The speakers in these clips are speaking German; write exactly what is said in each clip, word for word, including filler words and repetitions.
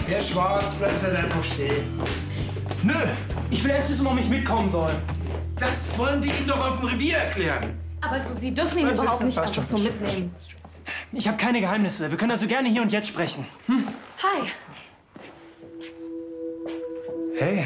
Herr Schwarz, bleiben Sie einfach stehen. Nö, ich will erst wissen, warum ich mitkommen soll. Das wollen wir Ihnen doch auf dem Revier erklären. Aber also, Sie dürfen ihn überhaupt nicht einfach so mitnehmen. Ich habe keine Geheimnisse. Wir können also gerne hier und jetzt sprechen. Hm? Hi. Hey.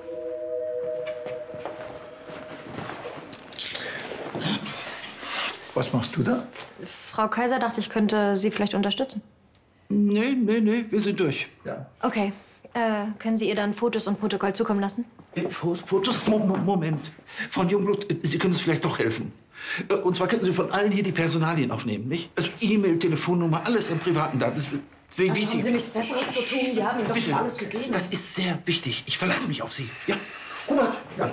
Was machst du da? Frau Kaiser dachte, ich könnte Sie vielleicht unterstützen. Nee, nee, nee, wir sind durch. Ja. Okay. Äh, können Sie ihr dann Fotos und Protokoll zukommen lassen? Äh, Fotos? Mo Mo Moment. Frau Jungblut, Sie können uns vielleicht doch helfen. Äh, Und zwar könnten Sie von allen hier die Personalien aufnehmen, nicht? Also E-Mail, Telefonnummer, alles an privaten Daten. Das ist Also wichtig. haben Sie nichts Besseres zu tun? Wir haben Ihnen doch schon alles gegeben. Das ist sehr wichtig. Ich verlasse mich auf Sie. Ja. Robert. Ja.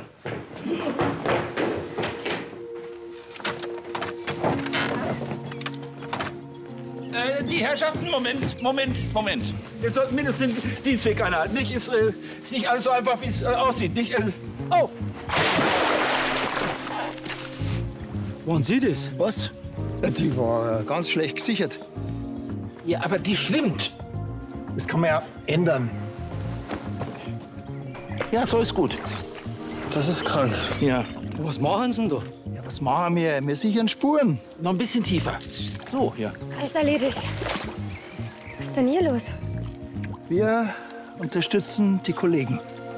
Äh, die Herrschaften, Moment, Moment, Moment. Wir sollten mindestens den Dienstweg einhalten. Nicht? Ist, äh, ist nicht alles so einfach, wie es äh, aussieht. Nicht? Äh, oh! Waren Sie das? Was? Die war ganz schlecht gesichert. Ja, aber die schwimmt. Das kann man ja ändern. Ja, so ist gut. Das ist krank. Ja. Was machen Sie denn da? Ja, was machen wir? Wir sichern Spuren. Noch ein bisschen tiefer. So, ja. Alles erledigt. Was ist denn hier los? Wir unterstützen die Kollegen.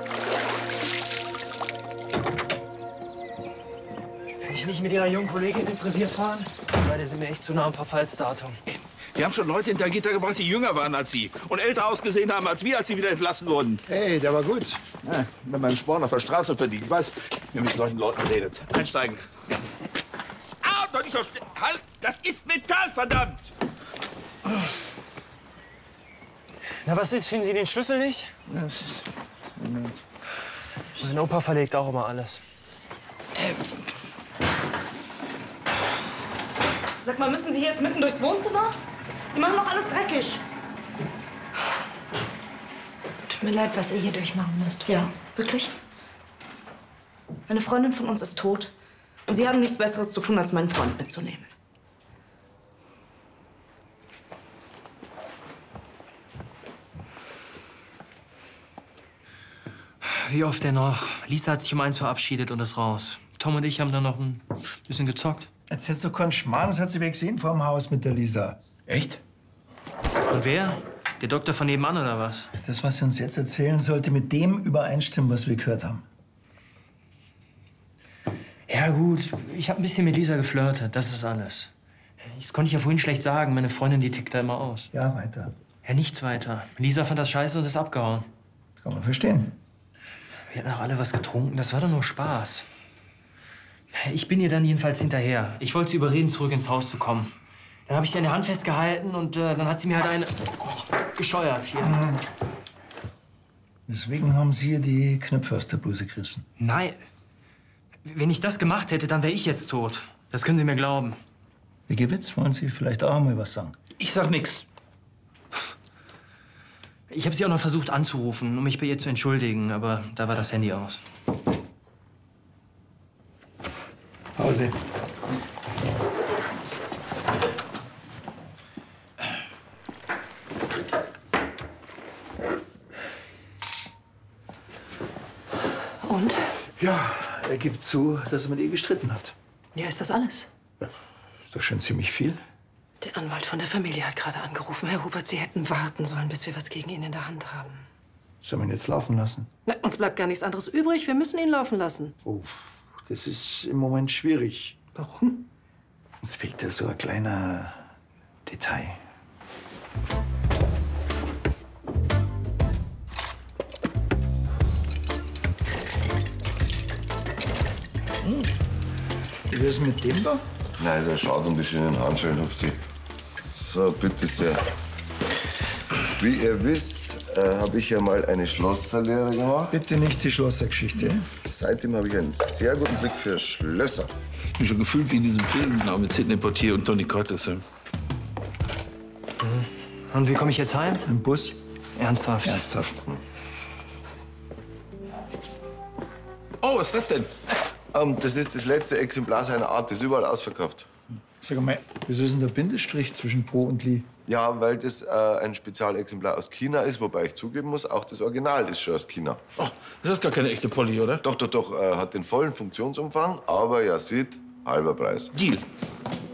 Kann ich nicht mit Ihrer jungen Kollegin ins Revier fahren? Beide sind mir echt zu nah am Verfallsdatum. Wir haben schon Leute hinter Gitter gebracht, die jünger waren als Sie und älter ausgesehen haben als wir, als Sie wieder entlassen wurden. Hey, der war gut. Ja, wenn man Sporn auf der Straße verdient, ich weiß, wie man mit solchen Leuten redet. Einsteigen. Ah, doch nicht so schnell. Halt, das ist Metall, verdammt! Na, was ist? Finden Sie den Schlüssel nicht? Ja, das ist... Moment. Mein Opa verlegt auch immer alles. Sag mal, müssen Sie jetzt mitten durchs Wohnzimmer? Sie machen doch alles dreckig. Tut mir leid, was ihr hier durchmachen müsst. Ja, wirklich? Eine Freundin von uns ist tot. Und Sie haben nichts Besseres zu tun, als meinen Freund mitzunehmen. Wie oft denn noch? Lisa hat sich um eins verabschiedet und ist raus. Tom und ich haben dann noch ein bisschen gezockt. Jetzt hättest du keinen Schmarrn, das hat sie weg gesehen vor dem Haus mit der Lisa. Echt? Und wer? Der Doktor von nebenan oder was? Das, was sie uns jetzt erzählen, sollte mit dem übereinstimmen, was wir gehört haben. Ja gut, ich habe ein bisschen mit Lisa geflirtet, das ist alles. Das konnte ich ja vorhin schlecht sagen, meine Freundin, die tickt da immer aus. Ja, weiter. Ja, nichts weiter. Lisa fand das scheiße und ist abgehauen. Das kann man verstehen. Wir hatten auch alle was getrunken, das war doch nur Spaß. Ich bin ihr dann jedenfalls hinterher. Ich wollte sie überreden, zurück ins Haus zu kommen. Dann habe ich sie an der Hand festgehalten und äh, dann hat sie mir halt eine gescheuert hier. Mhm. Deswegen haben Sie ihr die Knöpfe aus der Bluse gerissen. Nein. Wenn ich das gemacht hätte, dann wäre ich jetzt tot. Das können Sie mir glauben. Wie Gewitz, wollen Sie vielleicht auch mal was sagen? Ich sag nix. Ich habe sie auch noch versucht anzurufen, um mich bei ihr zu entschuldigen, aber da war das Handy aus. Pause. Und? Ja, er gibt zu, dass er mit ihr gestritten hat. Ja, ist das alles? Ja, ist doch schon ziemlich viel. Der Anwalt von der Familie hat gerade angerufen. Herr Hubert, Sie hätten warten sollen, bis wir was gegen ihn in der Hand haben. Sollen wir ihn jetzt laufen lassen? Na, uns bleibt gar nichts anderes übrig. Wir müssen ihn laufen lassen. Oh, das ist im Moment schwierig. Warum? Uns fehlt ja so ein kleiner Detail. Hm. Wie ist mit dem da? Nein, also schaut um die schönen Handschellen, hab sie. So, bitte sehr. Wie ihr wisst, äh, habe ich ja mal eine Schlosserlehre gemacht. Bitte nicht die Schlossergeschichte. Seitdem habe ich einen sehr guten Blick für Schlösser. Ich bin schon gefühlt wie in diesem Film genau, mit Sidney Poitier und Tony Curtis. Ja. Und wie komme ich jetzt heim? Im Bus? Ernsthaft? Ernsthaft. Oh, was ist das denn? Ähm, das ist das letzte Exemplar seiner Art, das ist überall ausverkauft. Sag mal, wieso ist denn der Bindestrich zwischen Po und Li? Ja, weil das äh, ein Spezialexemplar aus China ist, wobei ich zugeben muss, auch das Original ist schon aus China. Oh, das ist gar keine echte Polly, oder? Doch, doch, doch, äh, hat den vollen Funktionsumfang, aber ja, sieht, halber Preis. Deal.